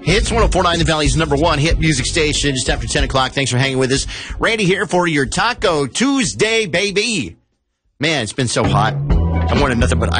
Hits 104.9, the Valley's #1 hit music station, just after 10 o'clock. Thanks for hanging with us. Randy here for your Taco Tuesday, baby. Man, it's been so hot. I wanted nothing but